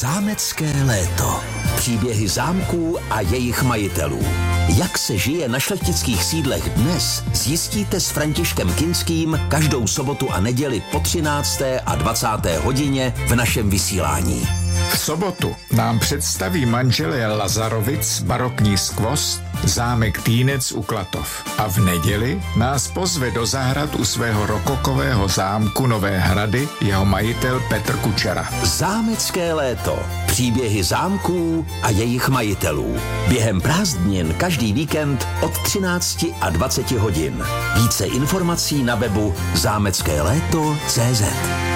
Zámecké léto. Příběhy zámků a jejich majitelů. Jak se žije na šlechtických sídlech dnes, zjistíte s Františkem Kinským každou sobotu a neděli po 13. a 20. hodině v našem vysílání. V sobotu nám představí manželé Lazarovic barokní skvost zámek Týnec u Klatov. A v neděli nás pozve do zahrad u svého rokokového zámku Nové Hrady jeho majitel Petr Kučera. Zámecké léto. Příběhy zámků a jejich majitelů. Během prázdnin každý víkend od 13 a 20 hodin. Více informací na webu zámeckéléto.cz.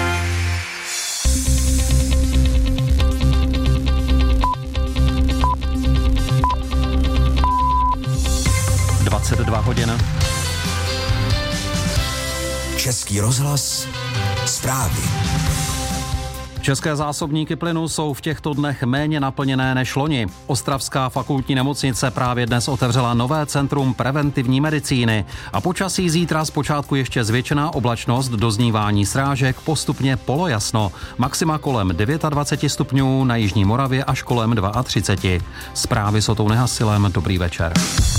Hodin. Český rozhlas, zprávy. České zásobníky plynu jsou v těchto dnech méně naplněné než loni. Ostravská fakultní nemocnice právě dnes otevřela nové centrum preventivní medicíny a počasí zítra zpočátku ještě zvětšená oblačnost, doznívání srážek, postupně polojasno. Maxima kolem 29 stupňů, na jižní Moravě až kolem 32. Zprávy s Otou Nehasilem, dobrý večer.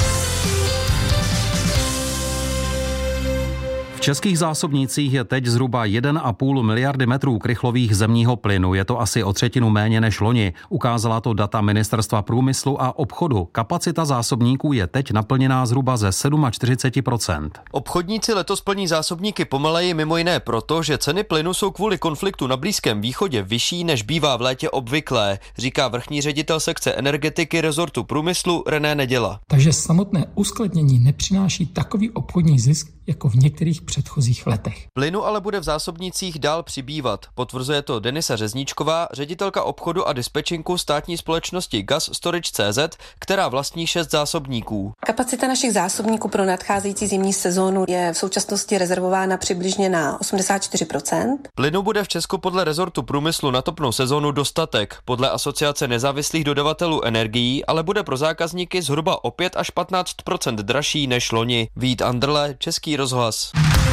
V českých zásobnících je teď zhruba 1,5 miliardy metrů krychlových zemního plynu. Je to asi o třetinu méně než loni. Ukázala to data Ministerstva průmyslu a obchodu. Kapacita zásobníků je teď naplněná zhruba ze 47%. Obchodníci letos plní zásobníky pomaleji mimo jiné proto, že ceny plynu jsou kvůli konfliktu na Blízkém východě vyšší, než bývá v létě obvyklé, říká vrchní ředitel sekce energetiky rezortu průmyslu René Neděla. Takže samotné uskladnění nepřináší takový obchodní zisk jako v některých předchozích letech. Plynu ale bude v zásobnících dál přibývat. Potvrzuje to Denisa Řezníčková, ředitelka obchodu a dispečinku státní společnosti Gas Storage CZ, která vlastní 6 zásobníků. Kapacita našich zásobníků pro nadcházející zimní sezónu je v současnosti rezervována přibližně na 84%. Plynu bude v Česku podle rezortu průmyslu na topnou sezónu dostatek. Podle Asociace nezávislých dodavatelů energií ale bude pro zákazníky zhruba o 5 až 15% dražší než loni. Vít Andrle, Český rozhlas.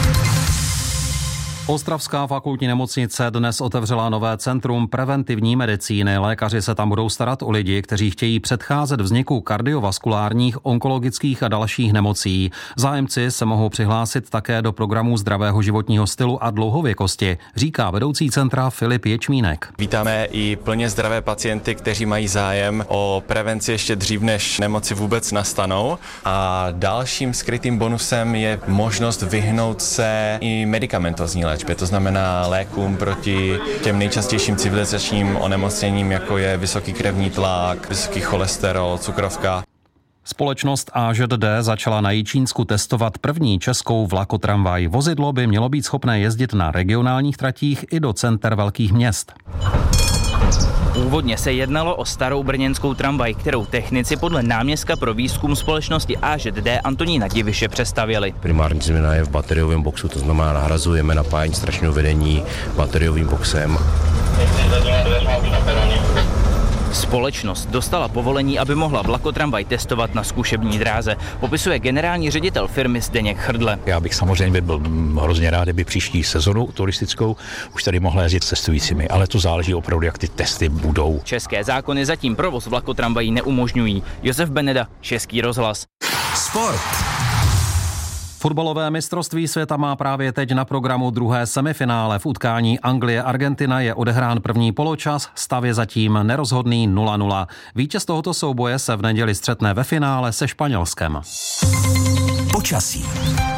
Ostravská fakultní nemocnice dnes otevřela nové centrum preventivní medicíny. Lékaři se tam budou starat o lidi, kteří chtějí předcházet vzniku kardiovaskulárních, onkologických a dalších nemocí. Zájemci se mohou přihlásit také do programu zdravého životního stylu a dlouhověkosti, říká vedoucí centra Filip Ječmínek. Vítáme i plně zdravé pacienty, kteří mají zájem o prevenci ještě dřív, než nemoci vůbec nastanou. A dalším skrytým bonusem je možnost vyhnout se i medikamentozní léčbě, to znamená lékům proti těm nejčastějším civilizačním onemocněním, jako je vysoký krevní tlak, vysoký cholesterol, cukrovka. Společnost AŽD začala na Jičínsku testovat první českou vlakotramvaj. Vozidlo by mělo být schopné jezdit na regionálních tratích i do center velkých měst. Původně se jednalo o starou brněnskou tramvaj, kterou technici podle náměstka pro výzkum společnosti AŽD Antonína Diviše přestavěli. Primární změna je v bateriovém boxu, to znamená nahrazujeme napájení strašného vedení bateriovým boxem. Společnost dostala povolení, aby mohla vlakotramvaj testovat na zkušební dráze, popisuje generální ředitel firmy Zdeněk Chrdle. Já bych samozřejmě byl hrozně rád, kdyby příští sezonu turistickou už tady mohla jezdit s cestujícími, ale to záleží opravdu, jak ty testy budou. České zákony zatím provoz vlakotramvají neumožňují. Josef Beneda, Český rozhlas. Sport. Fotbalové mistrovství světa má právě teď na programu druhé semifinále. V utkání Anglie-Argentina je odehrán první poločas, stav je zatím nerozhodný 0-0. Vítěz tohoto souboje se v neděli střetne ve finále se Španělskem. Počasí.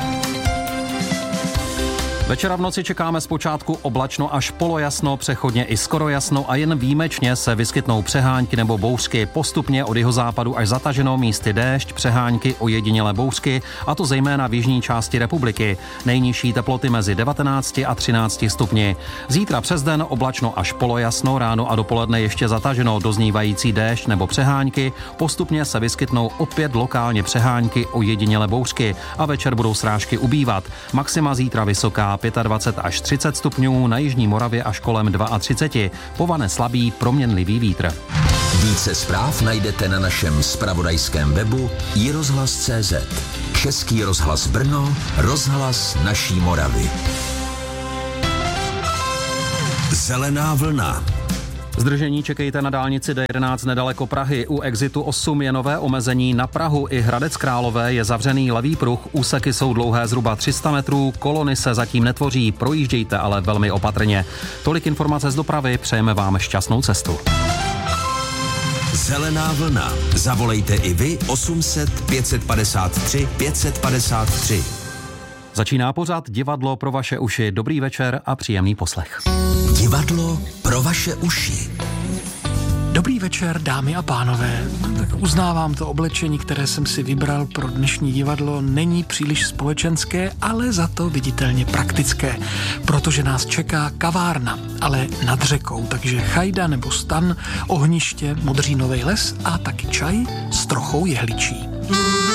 Večera v noci čekáme zpočátku oblačno až polojasno, přechodně i skoro jasno a jen výjimečně se vyskytnou přehánky nebo bouřky. Postupně od jihozápadu až zataženo, místy déšť, přehánky, ojedinělé bouřky, a to zejména v jižní části republiky. Nejnižší teploty mezi 19 a 13 stupni. Zítra přes den oblačno až polojasno, ráno a dopoledne ještě zataženo, doznívající déšť nebo přehánky. Postupně se vyskytnou opět lokálně přehánky, ojedinělé bouřky a večer budou srážky ubývat. Maxima zítra vysoká 25 až 30 stupňů, na jižní Moravě až kolem 32. Povane slabý proměnlivý vítr. Více zpráv najdete na našem zpravodajském webu iRozhlas.cz. Český rozhlas Brno, rozhlas naší Moravy. Zelená vlna. Zdržení čekejte na dálnici D11 nedaleko Prahy. U exitu 8 je nové omezení. Na Prahu i Hradec Králové je zavřený levý pruh. Úseky jsou dlouhé zhruba 300 metrů. Kolony se zatím netvoří. Projíždějte ale velmi opatrně. Tolik informace z dopravy. Přejeme vám šťastnou cestu. Zelená vlna. Zavolejte i vy 800 553 553. Začíná pořad Divadlo pro vaše uši. Dobrý večer a příjemný poslech. Divadlo pro vaše uši. Dobrý večer, dámy a pánové. Tak uznávám, to oblečení, které jsem si vybral pro dnešní divadlo, není příliš společenské, ale za to viditelně praktické, protože nás čeká kavárna, ale nad řekou, takže chajda nebo stan, ohniště, modřínovej les a taky čaj s trochou jehličí.